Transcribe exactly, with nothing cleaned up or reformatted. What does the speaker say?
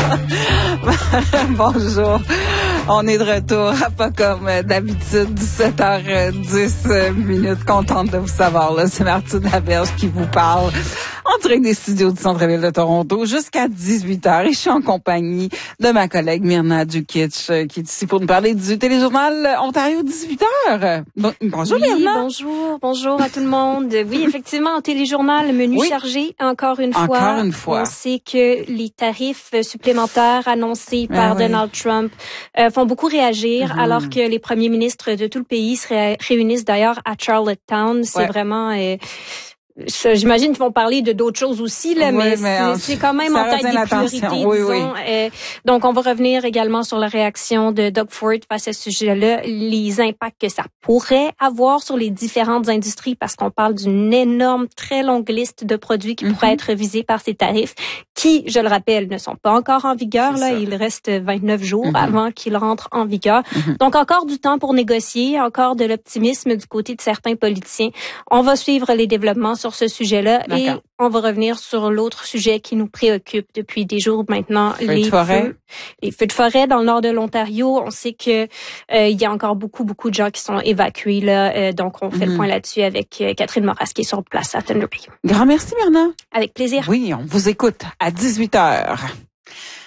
Bonjour. On est de retour, pas comme d'habitude, dix-sept heures dix minutes. Contente de vous savoir, là. C'est Martine Laberge qui vous parle en direct des studios du Centre-Ville de Toronto jusqu'à dix-huit heures. Et je suis en compagnie de ma collègue Myrna Dukic, qui est ici pour nous parler du téléjournal Ontario dix-huit heures. Bon, bonjour oui, Myrna. Bonjour, bonjour à tout le monde. Oui, effectivement, en téléjournal, menu oui. chargé, encore une fois. Encore une fois. On sait que les tarifs supplémentaires annoncés par ah, Donald oui. Trump euh, font beaucoup réagir, mm-hmm. alors que les premiers ministres de tout le pays se ré- réunissent d'ailleurs à Charlottetown. C'est ouais. vraiment... Euh, J'imagine qu'ils vont parler de d'autres choses aussi, là, oui, mais, mais c'est, c'est quand même en tête des priorités, oui, disons. Oui. Euh, donc, on va revenir également sur la réaction de Doug Ford face à ce sujet-là, les impacts que ça pourrait avoir sur les différentes industries, parce qu'on parle d'une énorme, très longue liste de produits qui mm-hmm. pourraient être visés par ces tarifs, qui, je le rappelle, ne sont pas encore en vigueur. Là, il reste vingt-neuf jours mm-hmm. avant qu'ils rentrent en vigueur. Mm-hmm. Donc, encore du temps pour négocier, encore de l'optimisme du côté de certains politiciens. On va suivre les développements sur ce sujet-là. D'accord. Et on va revenir sur l'autre sujet qui nous préoccupe depuis des jours maintenant, feu les de forêt. feux, les feux de forêt dans le nord de l'Ontario. On sait que euh, il y a encore beaucoup, beaucoup de gens qui sont évacués là. Euh, donc, on fait mm-hmm. le point là-dessus avec euh, Catherine Moras qui est sur place à Thunder Bay. Grand merci, Myrna. Avec plaisir. Oui, on vous écoute à dix-huit heures.